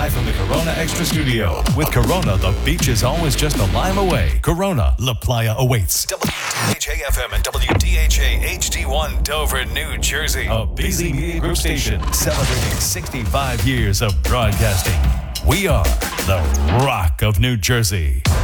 live from the Corona Extra Studio. With Corona, the beach is always just a lime away. Corona, La Playa awaits. WDHA-FM and WDHA-HD1 Dover, New Jersey. A busy media group station celebrating 65 years of broadcasting. We are the Rock of New Jersey.